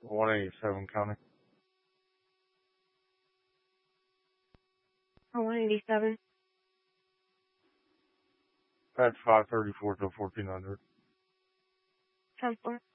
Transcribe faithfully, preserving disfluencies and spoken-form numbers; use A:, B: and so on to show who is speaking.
A: one eighty-seven County.
B: Oh, one eighty-seven.
A: That's five thirty-four till fourteen hundred.
B: ten four.